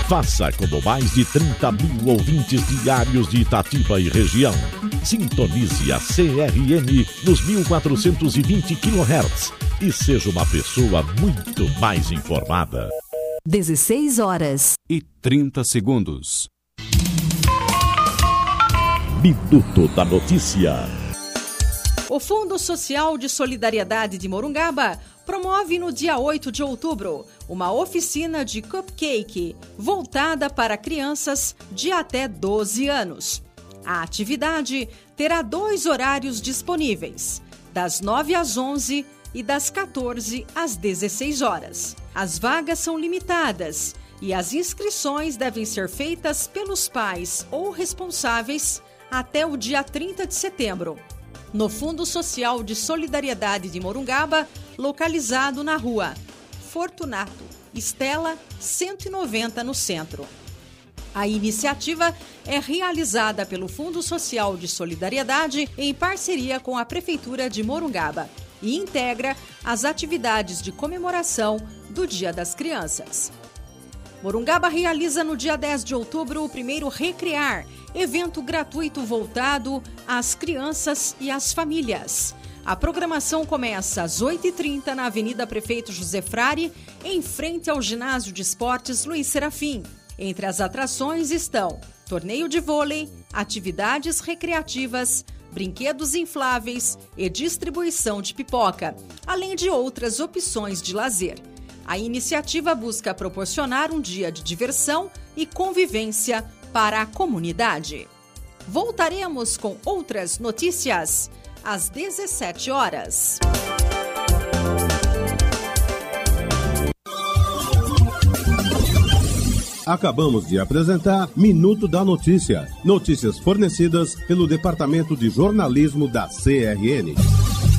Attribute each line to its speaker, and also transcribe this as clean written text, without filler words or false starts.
Speaker 1: Faça como mais de 30 mil ouvintes diários de Itatiba e região. Sintonize a CRN nos 1420 kHz e seja uma pessoa muito mais informada.
Speaker 2: 16h30.
Speaker 1: Minuto da Notícia.
Speaker 3: O Fundo Social de Solidariedade de Morungaba promove no dia 8 de outubro uma oficina de cupcake voltada para crianças de até 12 anos. A atividade terá 2 horários disponíveis, das 9 às 11 e das 14 às 16 horas. As vagas são limitadas e as inscrições devem ser feitas pelos pais ou responsáveis até o dia 30 de setembro. No Fundo Social de Solidariedade de Morungaba, localizado na rua Fortunato Estela 190, no centro. A iniciativa é realizada pelo Fundo Social de Solidariedade em parceria com a Prefeitura de Morungaba e integra as atividades de comemoração do Dia das Crianças. Morungaba realiza no dia 10 de outubro o primeiro Recrear, evento gratuito voltado às crianças e às famílias. A programação começa às 8h30 na Avenida Prefeito José Frari, em frente ao Ginásio de Esportes Luiz Serafim. Entre as atrações estão torneio de vôlei, atividades recreativas, brinquedos infláveis e distribuição de pipoca, além de outras opções de lazer. A iniciativa busca proporcionar um dia de diversão e convivência para a comunidade. Voltaremos com outras notícias às 17 horas.
Speaker 4: Acabamos de apresentar Minuto da Notícia. Notícias fornecidas pelo Departamento de Jornalismo da CRN.